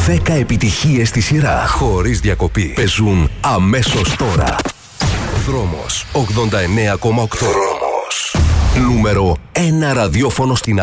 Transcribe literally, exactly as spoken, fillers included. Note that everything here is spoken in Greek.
δέκα επιτυχίες στη σειρά, χωρίς διακοπή. Παίζουν αμέσως τώρα. Δρόμος ογδόντα εννέα κόμμα οκτώ. Δρόμος. Νούμερο ένα ραδιόφωνο στην